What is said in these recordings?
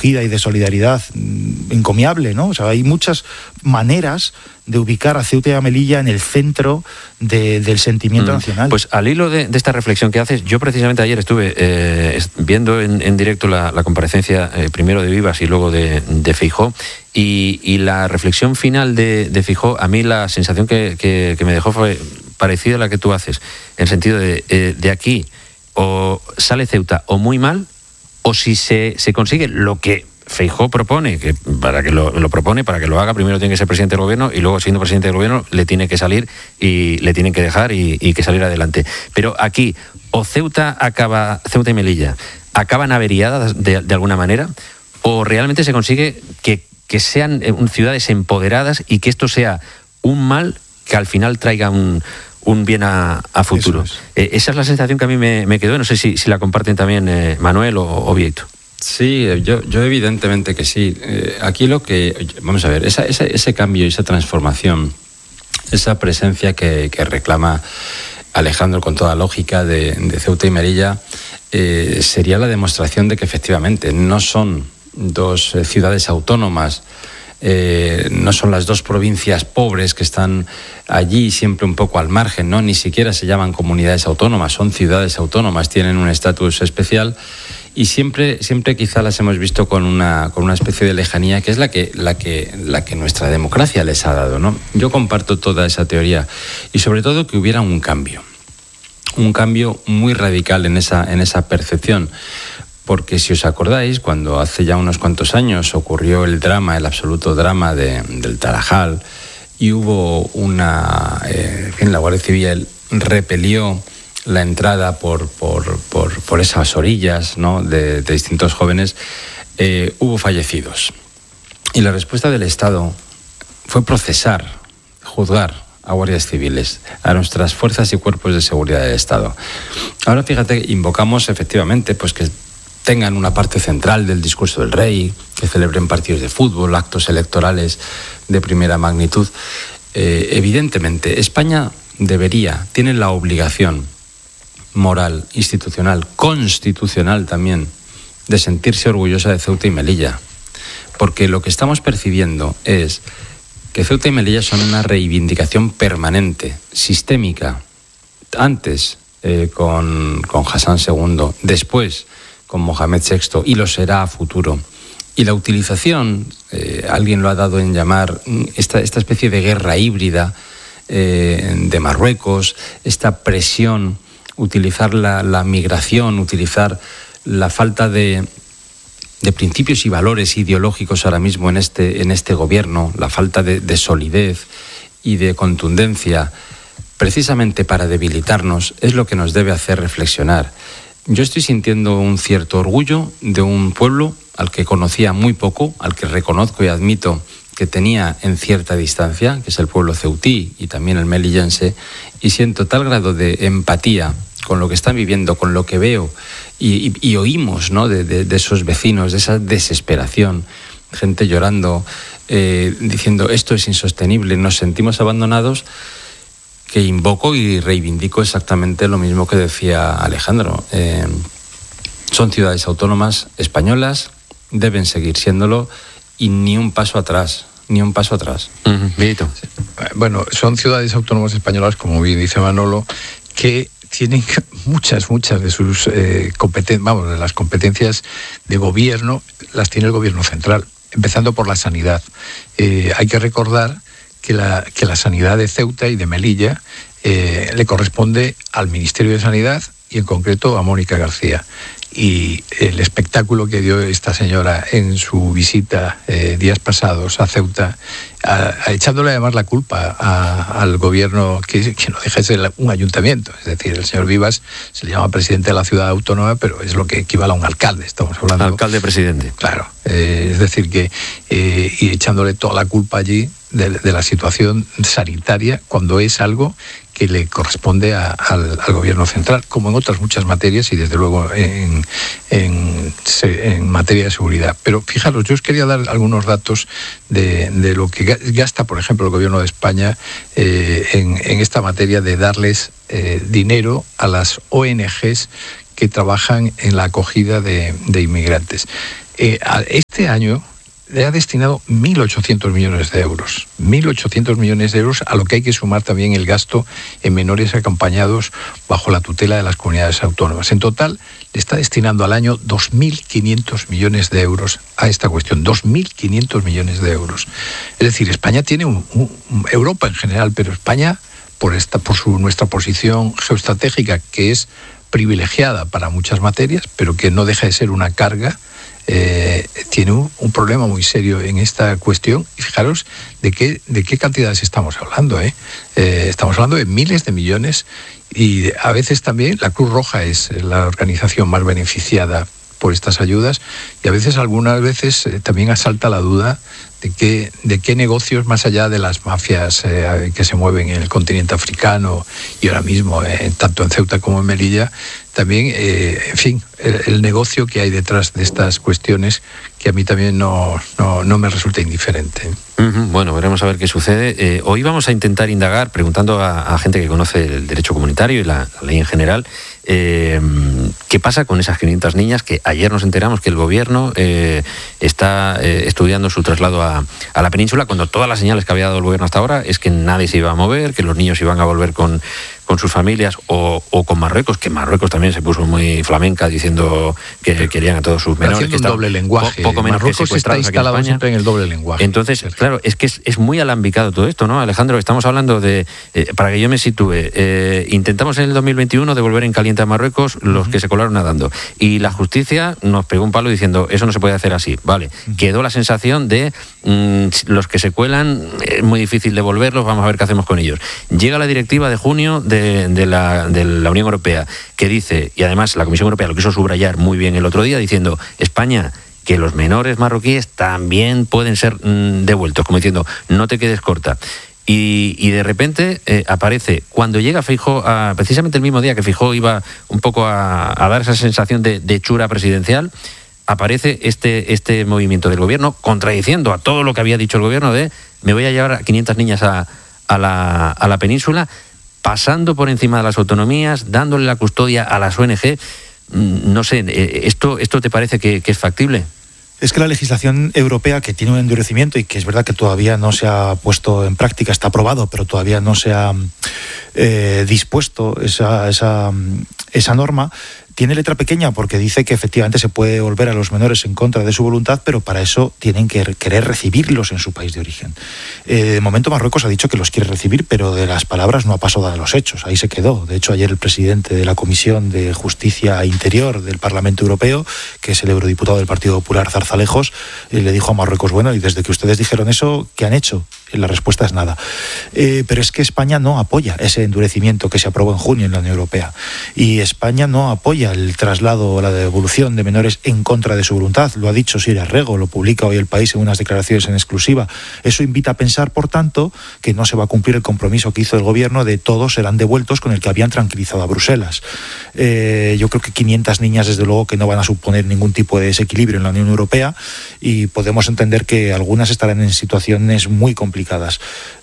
acogida y de solidaridad encomiable, ¿no? O sea, hay muchas maneras de ubicar a Ceuta y a Melilla en el centro del sentimiento nacional. Pues al hilo de esta reflexión que haces, yo precisamente ayer estuve viendo en directo la comparecencia primero de Vivas y luego de Feijóo, y la reflexión final de Feijóo, a mí la sensación que me dejó fue parecida a la que tú haces, en el sentido de aquí o sale Ceuta o muy mal, o si se consigue lo que Feijóo propone, que para que lo haga, primero tiene que ser presidente del gobierno y luego, siendo presidente del gobierno, le tiene que salir y le tienen que dejar y que salir adelante. Pero aquí, o Ceuta y Melilla acaban averiadas de alguna manera, o realmente se consigue que sean ciudades empoderadas y que esto sea un mal que al final traiga un bien a futuro. Esa es la sensación que a mí me quedó. No sé si la comparten también Manuel o Vieito. Sí, yo evidentemente que sí. Aquí vamos a ver, ese cambio y esa transformación, esa presencia que reclama Alejandro con toda lógica de Ceuta y Melilla, sería la demostración de que efectivamente no son dos ciudades autónomas, no son las dos provincias pobres que están allí siempre un poco al margen, ¿no? Ni siquiera se llaman comunidades autónomas, son ciudades autónomas, tienen un estatus especial y siempre quizá las hemos visto con una especie de lejanía que es la que nuestra democracia les ha dado, ¿no? Yo comparto toda esa teoría y sobre todo que hubiera un cambio muy radical en esa percepción. Porque si os acordáis, cuando hace ya unos cuantos años ocurrió el absoluto drama del Tarajal, y hubo la Guardia Civil repelió la entrada por esas orillas, ¿no?, de distintos jóvenes, hubo fallecidos. Y la respuesta del Estado fue juzgar a guardias civiles, a nuestras fuerzas y cuerpos de seguridad del Estado. Ahora fíjate, invocamos efectivamente pues que tengan una parte central del discurso del rey, que celebren partidos de fútbol, actos electorales de primera magnitud. Evidentemente, España tiene la obligación moral, institucional, constitucional también, de sentirse orgullosa de Ceuta y Melilla. Porque lo que estamos percibiendo es que Ceuta y Melilla son una reivindicación permanente, sistémica. Antes con Hassan II, después con Mohamed VI, y lo será a futuro. Y la utilización, alguien lo ha dado en llamar esta especie de guerra híbrida de Marruecos, esta presión, utilizar la migración, utilizar la falta de principios y valores ideológicos ahora mismo en este gobierno, la falta de solidez y de contundencia, precisamente para debilitarnos, es lo que nos debe hacer reflexionar. Yo estoy sintiendo un cierto orgullo de un pueblo al que conocía muy poco, al que reconozco y admito que tenía en cierta distancia, que es el pueblo ceutí y también el melillense, y siento tal grado de empatía con lo que están viviendo, con lo que veo y oímos, ¿no?, de esos vecinos, de esa desesperación, gente llorando, diciendo esto es insostenible, nos sentimos abandonados, que invoco y reivindico exactamente lo mismo que decía Alejandro. Son ciudades autónomas españolas, deben seguir siéndolo y ni un paso atrás. Vito. Bueno, son ciudades autónomas españolas, como bien dice Manolo, que tienen muchas de sus competencias, de las competencias de gobierno, las tiene el gobierno central, empezando por la sanidad. Hay que recordar que la sanidad de Ceuta y de Melilla le corresponde al Ministerio de Sanidad y en concreto a Mónica García. Y el espectáculo que dio esta señora en su visita días pasados a Ceuta, echándole además la culpa al gobierno que no deja de ser un ayuntamiento. Es decir, el señor Vivas se le llama presidente de la ciudad autónoma, pero es lo que equivale a un alcalde, estamos hablando. Alcalde-presidente. Claro, es decir que, y echándole toda la culpa allí de la situación sanitaria, cuando es algo que le corresponde al gobierno central, como en otras muchas materias y desde luego en materia de seguridad. Pero fijaros, yo os quería dar algunos datos de lo que gasta, por ejemplo, el gobierno de España en esta materia de darles dinero a las ONGs que trabajan en la acogida de inmigrantes. Este año le ha destinado 1.800 millones de euros. 1.800 millones de euros, a lo que hay que sumar también el gasto en menores acompañados bajo la tutela de las comunidades autónomas. En total, le está destinando al año 2.500 millones de euros a esta cuestión. 2.500 millones de euros. Es decir, España tiene Europa en general, pero España, por nuestra posición geoestratégica, que es privilegiada para muchas materias, pero que no deja de ser una carga, tiene un problema muy serio en esta cuestión. Y fijaros de qué cantidades estamos hablando. Estamos hablando de miles de millones, y a veces también la Cruz Roja es la organización más beneficiada por estas ayudas, y algunas veces también asalta la duda de qué negocios, más allá de las mafias que se mueven en el continente africano y ahora mismo tanto en Ceuta como en Melilla, también, en fin, el negocio que hay detrás de estas cuestiones, que a mí también no me resulta indiferente. Bueno, veremos a ver qué sucede. Hoy vamos a intentar indagar, preguntando a gente que conoce el derecho comunitario y la ley en general, qué pasa con esas 500 niñas que ayer nos enteramos que el gobierno está estudiando su traslado a la península, cuando todas las señales que había dado el gobierno hasta ahora es que nadie se iba a mover, que los niños iban a volver con sus familias o con Marruecos, que Marruecos también se puso muy flamenca diciendo que querían a todos sus menores. Haciendo que un doble lenguaje. Poco menos Marruecos que está instalado siempre en el doble lenguaje. Entonces, claro, es que es muy alambicado todo esto, ¿no, Alejandro? Estamos hablando de, para que yo me sitúe, intentamos en el 2021 devolver en caliente a Marruecos los que se colaron nadando, y la justicia nos pegó un palo diciendo, eso no se puede hacer así, ¿vale? Quedó la sensación de los que se cuelan, es muy difícil devolverlos, vamos a ver qué hacemos con ellos. Llega la directiva de junio de la Unión Europea, que dice, y además la Comisión Europea lo quiso subrayar muy bien el otro día, diciendo, España, que los menores marroquíes también pueden ser devueltos, como diciendo, no te quedes corta. Y de repente aparece, cuando llega Feijóo, precisamente el mismo día que Feijóo iba un poco a dar esa sensación de chura presidencial, aparece este movimiento del gobierno contradiciendo a todo lo que había dicho el gobierno de me voy a llevar a 500 niñas a la península, pasando por encima de las autonomías, dándole la custodia a las ONG. No sé, ¿esto te parece que es factible? Es que la legislación europea, que tiene un endurecimiento y que es verdad que todavía no se ha puesto en práctica, está aprobado, pero todavía no se ha dispuesto esa norma, tiene letra pequeña porque dice que efectivamente se puede devolver a los menores en contra de su voluntad, pero para eso tienen que querer recibirlos en su país de origen. De momento Marruecos ha dicho que los quiere recibir, pero de las palabras no ha pasado a los hechos, ahí se quedó. De hecho, ayer el presidente de la Comisión de Justicia e Interior del Parlamento Europeo, que es el eurodiputado del Partido Popular, Zarzalejos, le dijo a Marruecos, bueno, y desde que ustedes dijeron eso, ¿qué han hecho? Y la respuesta es nada. Pero es que España no apoya ese endurecimiento que se aprobó en junio en la Unión Europea, y España no apoya el traslado o la devolución de menores en contra de su voluntad. Lo ha dicho Siria Rego, lo publica hoy El País en unas declaraciones en exclusiva. Eso invita a pensar, por tanto, que no se va a cumplir el compromiso que hizo el gobierno de todos serán devueltos, con el que habían tranquilizado a Bruselas. Yo creo que 500 niñas, desde luego, que no van a suponer ningún tipo de desequilibrio en la Unión Europea, y podemos entender que algunas estarán en situaciones muy complicadas.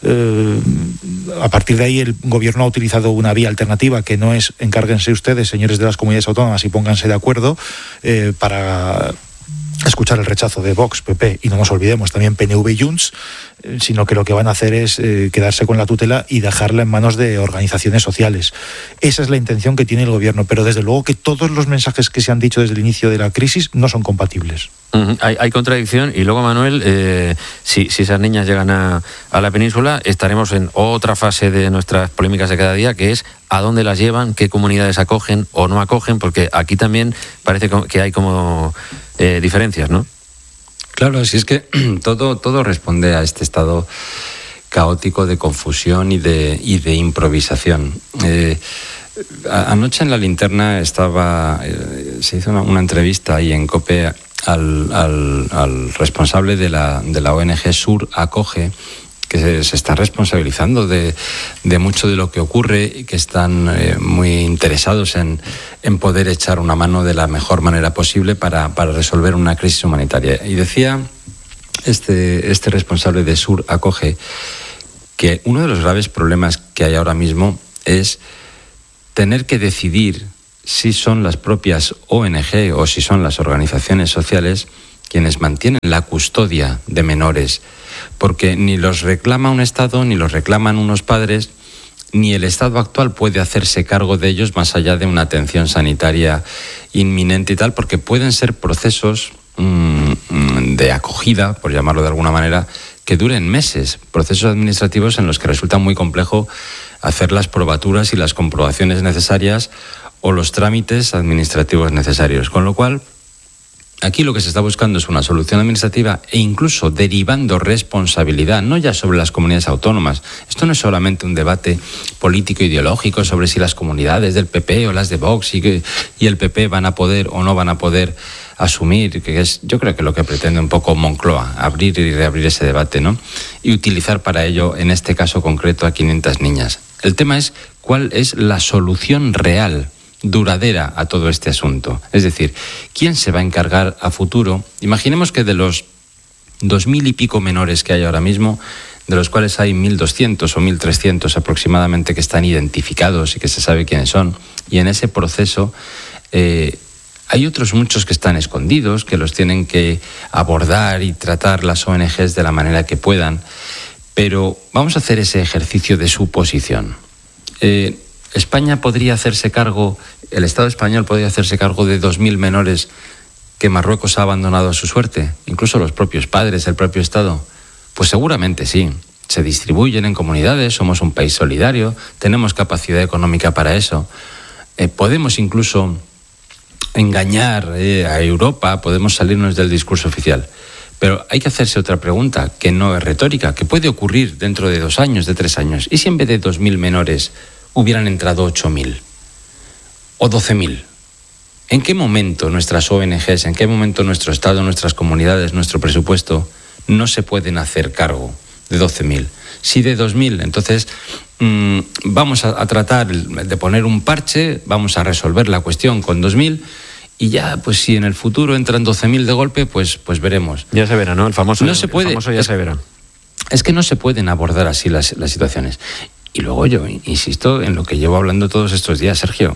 A partir de ahí, el gobierno ha utilizado una vía alternativa, que no es encárguense ustedes, señores de las comunidades autónomas, y pónganse de acuerdo para escuchar el rechazo de Vox, PP y no nos olvidemos también PNV y Junts, sino que lo que van a hacer es quedarse con la tutela y dejarla en manos de organizaciones sociales. Esa es la intención que tiene el gobierno, pero desde luego que todos los mensajes que se han dicho desde el inicio de la crisis no son compatibles. Hay contradicción, y luego, Manuel, si esas niñas llegan a la península, estaremos en otra fase de nuestras polémicas de cada día, que es a dónde las llevan, qué comunidades acogen o no acogen, porque aquí también parece que hay como diferencias, ¿no? Claro, si es que todo responde a este estado caótico de confusión y de improvisación. Anoche en La Linterna se hizo una entrevista ahí en COPE al responsable de la ONG Sur Acoge, que se está responsabilizando de mucho de lo que ocurre y que están muy interesados en poder echar una mano de la mejor manera posible para resolver una crisis humanitaria. Y decía este responsable de Sur Acoge que uno de los graves problemas que hay ahora mismo es tener que decidir si son las propias ONG o si son las organizaciones sociales quienes mantienen la custodia de menores, porque ni los reclama un Estado, ni los reclaman unos padres, ni el Estado actual puede hacerse cargo de ellos más allá de una atención sanitaria inminente y tal, porque pueden ser procesos de acogida, por llamarlo de alguna manera, que duren meses, procesos administrativos en los que resulta muy complejo hacer las probaturas y las comprobaciones necesarias o los trámites administrativos necesarios. Con lo cual, aquí lo que se está buscando es una solución administrativa e incluso derivando responsabilidad, no ya sobre las comunidades autónomas. Esto no es solamente un debate político ideológico sobre si las comunidades del PP o las de Vox y el PP van a poder o no van a poder asumir, que es, yo creo que lo que pretende un poco Moncloa, abrir y reabrir ese debate, ¿no? Y utilizar para ello, en este caso concreto, a 500 niñas. El tema es cuál es la solución real, duradera a todo este asunto. Es decir, ¿quién se va a encargar a futuro? Imaginemos que de los 2.000 y pico menores que hay ahora mismo, de los cuales hay 1.200 o 1.300 aproximadamente que están identificados y que se sabe quiénes son, y en ese proceso hay otros muchos que están escondidos, que los tienen que abordar y tratar las ONGs de la manera que puedan, pero vamos a hacer ese ejercicio de suposición. España podría hacerse cargo, el Estado español podría hacerse cargo de 2.000 menores que Marruecos ha abandonado a su suerte, incluso los propios padres, el propio Estado. Pues seguramente sí. Se distribuyen en comunidades, somos un país solidario, tenemos capacidad económica para eso. Podemos incluso engañar a Europa, podemos salirnos del discurso oficial. Pero hay que hacerse otra pregunta, que no es retórica, que puede ocurrir dentro de 2 años, de 3 años. ¿Y si en vez de 2.000 menores hubieran entrado 8.000 o 12.000? ¿En qué momento nuestras ONGs, en qué momento nuestro Estado, nuestras comunidades, nuestro presupuesto no se pueden hacer cargo de 12.000? Si de 2.000, entonces vamos a tratar de poner un parche, vamos a resolver la cuestión con 2.000 y ya, pues si en el futuro entran 12.000 de golpe, pues veremos. Ya se verá, ¿no? El famoso, no se puede, el famoso ya se verá. Es que no se pueden abordar así las situaciones. Y luego yo insisto en lo que llevo hablando todos estos días, Sergio.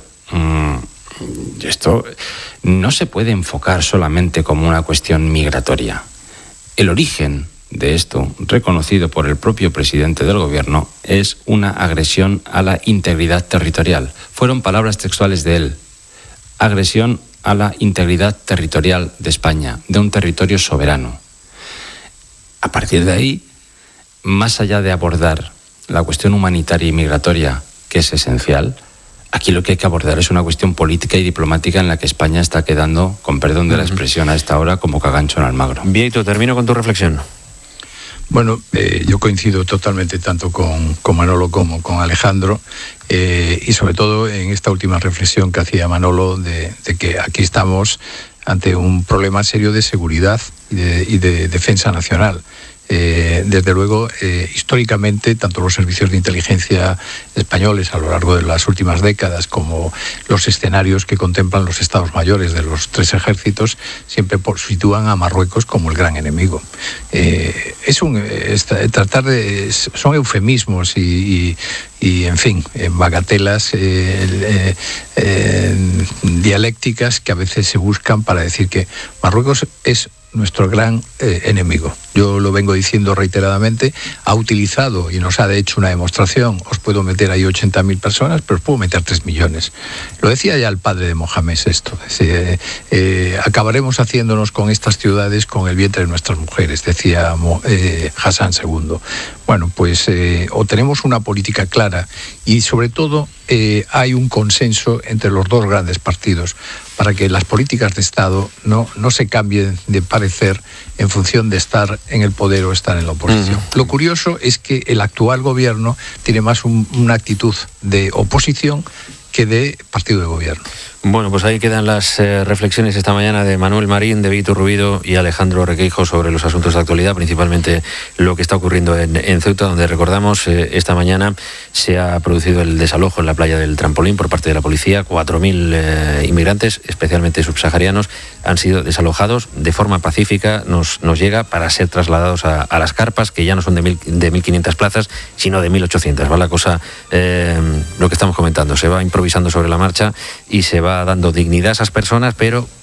Esto no se puede enfocar solamente como una cuestión migratoria. El origen de esto, reconocido por el propio presidente del gobierno, es una agresión a la integridad territorial. Fueron palabras textuales de él. Agresión a la integridad territorial de España, de un territorio soberano. A partir de ahí, más allá de abordar la cuestión humanitaria y migratoria, que es esencial, aquí lo que hay que abordar es una cuestión política y diplomática en la que España está quedando, con perdón de la expresión a esta hora, como cagancho en Almagro. Vieito, termino con tu reflexión. Bueno, yo coincido totalmente tanto con Manolo como con Alejandro y sobre todo en esta última reflexión que hacía Manolo de que aquí estamos ante un problema serio de seguridad y de defensa nacional. Desde luego, históricamente, tanto los servicios de inteligencia españoles a lo largo de las últimas décadas como los escenarios que contemplan los estados mayores de los 3 ejércitos siempre sitúan a Marruecos como el gran enemigo. Son eufemismos y en fin, bagatelas dialécticas que a veces se buscan para decir que Marruecos es nuestro gran enemigo. Yo lo vengo diciendo reiteradamente, ha utilizado y nos ha hecho una demostración. Os puedo meter ahí 80.000 personas, pero os puedo meter 3 millones. Lo decía ya el padre de Mohamed esto. Acabaremos haciéndonos con estas ciudades con el vientre de nuestras mujeres, decía Hassan II. Bueno, pues o tenemos una política clara y sobre todo hay un consenso entre los 2 grandes partidos para que las políticas de Estado no se cambien de parecer en función de estar en el poder o estar en la oposición. Lo curioso es que el actual gobierno tiene más una actitud de oposición que de partido de gobierno. Bueno, pues ahí quedan las reflexiones esta mañana de Manuel Marín, de Vieito Rubido y Alejandro Requeijo sobre los asuntos de actualidad, principalmente lo que está ocurriendo en Ceuta, donde recordamos esta mañana se ha producido el desalojo en la playa del Trampolín por parte de la policía. 4.000 inmigrantes, especialmente subsaharianos, han sido desalojados de forma pacífica. Nos llega para ser trasladados a las carpas, que ya no son de 1.500 plazas, sino de 1.800. Va la cosa, lo que estamos comentando, se va improvisando sobre la marcha y se va dando dignidad a esas personas, pero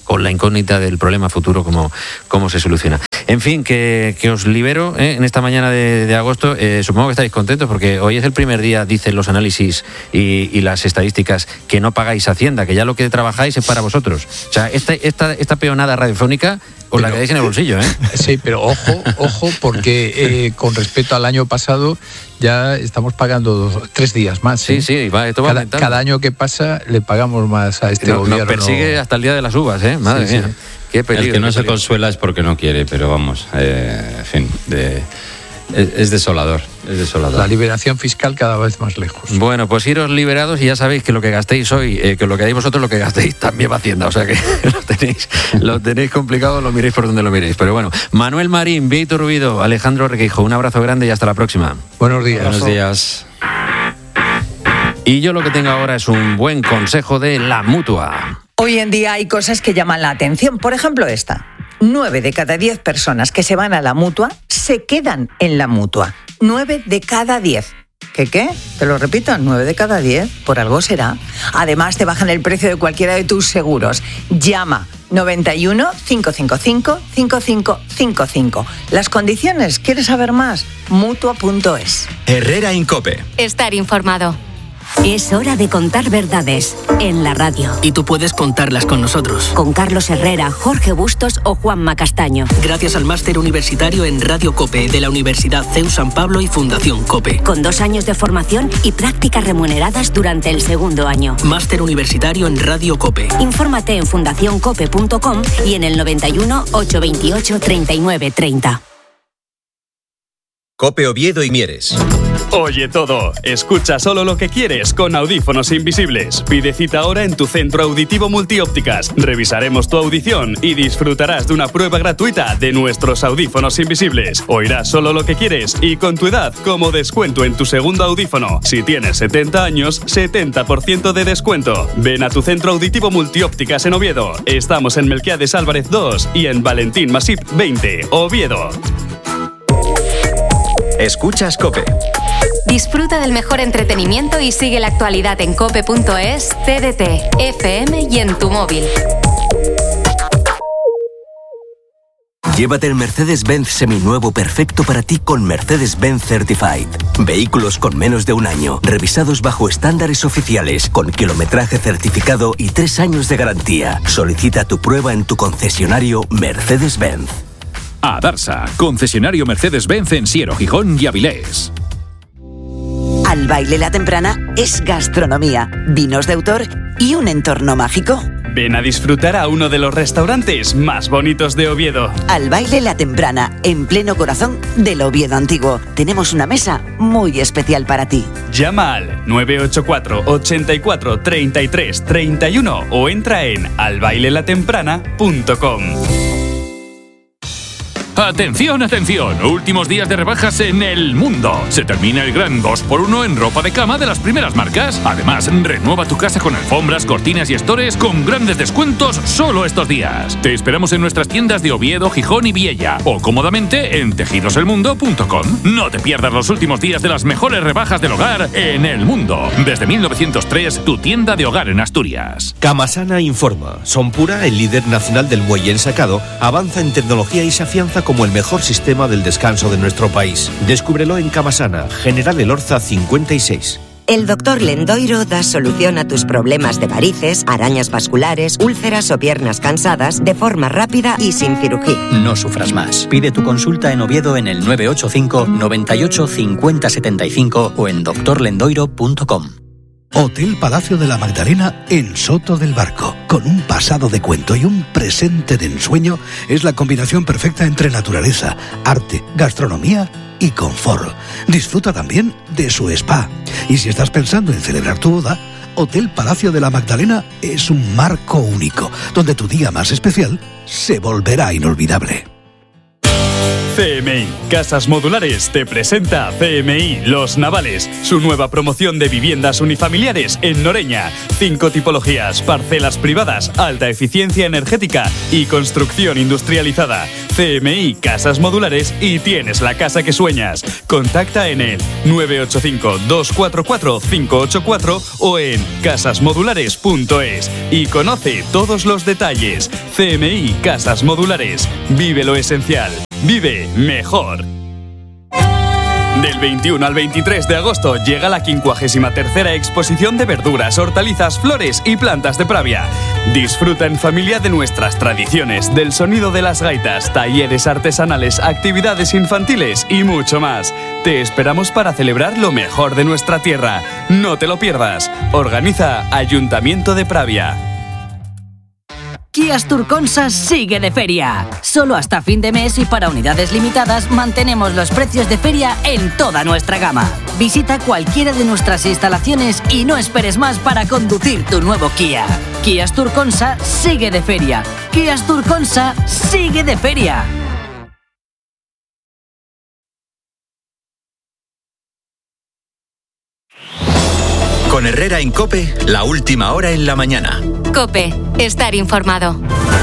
con la incógnita del problema futuro, cómo se soluciona. En fin, que os libero en esta mañana de agosto. Supongo que estáis contentos porque hoy es el primer día, dicen los análisis y las estadísticas, que no pagáis Hacienda, que ya lo que trabajáis es para vosotros. O sea, esta peonada radiofónica os la quedáis en el bolsillo, ¿eh? Sí, pero ojo, porque con respecto al año pasado ya estamos pagando 3 días más. Sí, esto va aumentando. Cada año que pasa le pagamos más a este gobierno. Nos persigue hasta el día de las uvas, ¿eh? Madre mía. Sí. Qué peligro. El que no se consuela es porque no quiere, pero vamos, en fin, es desolador, es desolador. La liberación fiscal cada vez más lejos. Bueno, pues iros liberados y ya sabéis que lo que gastéis hoy, que lo que hagáis vosotros, lo que gastéis también va a Hacienda. O sea que lo tenéis complicado, lo miréis por donde lo miréis. Pero bueno, Manuel Marín, Bieito Rubido, Alejandro Requeijo, un abrazo grande y hasta la próxima. Buenos días. Buenos días. Y yo lo que tengo ahora es un buen consejo de La Mutua. Hoy en día hay cosas que llaman la atención. Por ejemplo, esta. 9 de cada 10 personas que se van a la Mutua se quedan en la Mutua. 9 de cada 10. ¿Qué? Te lo repito, 9 de cada 10. Por algo será. Además, te bajan el precio de cualquiera de tus seguros. Llama 91 555 5555. Las condiciones, ¿quieres saber más? Mutua.es. Herrera Incope. Estar informado. Es hora de contar verdades en la radio. Y tú puedes contarlas con nosotros. Con Carlos Herrera, Jorge Bustos o Juanma Castaño. Gracias al máster universitario en Radio COPE de la Universidad CEU San Pablo y Fundación COPE. Con 2 años de formación y prácticas remuneradas durante el segundo año. Máster universitario en Radio COPE. Infórmate en fundacioncope.com y en el 91 828 39 30. COPE Oviedo y Mieres. Oye todo, escucha solo lo que quieres con audífonos invisibles. Pide cita ahora en tu centro auditivo Multiópticas. Revisaremos tu audición y disfrutarás de una prueba gratuita de nuestros audífonos invisibles. Oirás solo lo que quieres y con tu edad como descuento en tu segundo audífono. Si tienes 70 años, 70% de descuento. Ven a tu centro auditivo Multiópticas en Oviedo. Estamos en Melquiades Álvarez 2 y en Valentín Masip 20, Oviedo. Escuchas COPE. Disfruta del mejor entretenimiento y sigue la actualidad en cope.es, TDT, FM y en tu móvil. Llévate el Mercedes-Benz seminuevo perfecto para ti con Mercedes-Benz Certified. Vehículos con menos de 1 año, revisados bajo estándares oficiales, con kilometraje certificado y 3 años de garantía. Solicita tu prueba en tu concesionario Mercedes-Benz. Adarsa, concesionario Mercedes-Benz en Siero, Gijón y Avilés. Al Baile La Temprana es gastronomía, vinos de autor y un entorno mágico. Ven a disfrutar a uno de los restaurantes más bonitos de Oviedo. Al Baile La Temprana, en pleno corazón del Oviedo antiguo. Tenemos una mesa muy especial para ti. Llama al 984 84 33 31 o entra en albailelatemprana.com. Atención, atención, últimos días de rebajas en El Mundo. Se termina el gran 2x1 en ropa de cama de las primeras marcas. Además, renueva tu casa con alfombras, cortinas y estores con grandes descuentos solo estos días. Te esperamos en nuestras tiendas de Oviedo, Gijón y Viella o cómodamente en tejidoselmundo.com. No te pierdas los últimos días de las mejores rebajas del hogar en El Mundo. Desde 1903, tu tienda de hogar en Asturias. Camasana informa. Sonpura, el líder nacional del muelle ensacado, avanza en tecnología y se afianza como el mejor sistema del descanso de nuestro país. Descúbrelo en Camasana, General Elorza 56. El Dr. Lendoiro da solución a tus problemas de varices, arañas vasculares, úlceras o piernas cansadas de forma rápida y sin cirugía. No sufras más. Pide tu consulta en Oviedo en el 985 98 50 75 o en drlendoiro.com. Hotel Palacio de la Magdalena en Soto del Barco. Con un pasado de cuento y un presente de ensueño, es la combinación perfecta entre naturaleza, arte, gastronomía y confort. Disfruta también de su spa. Y si estás pensando en celebrar tu boda, Hotel Palacio de la Magdalena es un marco único, donde tu día más especial se volverá inolvidable. CMI Casas Modulares te presenta CMI Los Navales, su nueva promoción de viviendas unifamiliares en Noreña. 5 tipologías, parcelas privadas, alta eficiencia energética y construcción industrializada. CMI Casas Modulares y tienes la casa que sueñas. Contacta en el 985-244-584 o en casasmodulares.es y conoce todos los detalles. CMI Casas Modulares. Vive lo esencial. Vive mejor. Del 21 al 23 de agosto llega la 53ª exposición de verduras, hortalizas, flores y plantas de Pravia. Disfruta en familia de nuestras tradiciones, del sonido de las gaitas, talleres artesanales, actividades infantiles y mucho más. Te esperamos para celebrar lo mejor de nuestra tierra. No te lo pierdas. Organiza Ayuntamiento de Pravia. Kia Asturconsa sigue de feria. Solo hasta fin de mes y para unidades limitadas mantenemos los precios de feria en toda nuestra gama. Visita cualquiera de nuestras instalaciones y no esperes más para conducir tu nuevo Kia. Kia Asturconsa sigue de feria. Kia Asturconsa sigue de feria. Con Herrera en COPE, la última hora en la mañana. COPE, estar informado.